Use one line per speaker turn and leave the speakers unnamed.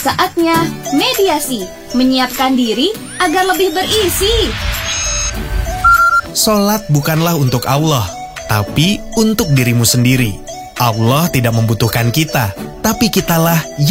Saatnya mediasi, menyiapkan diri agar lebih berisi.
Sholat bukanlah untuk Allah, tapi untuk dirimu sendiri. Allah tidak membutuhkan kita, tapi kitalah